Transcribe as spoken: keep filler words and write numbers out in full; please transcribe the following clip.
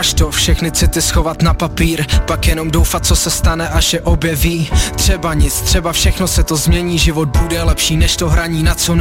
Dokáž to všechny city schovat na papír, pak jenom doufat, co se stane, až je objeví. Třeba nic, třeba všechno se to změní, život bude lepší než to hraní, na co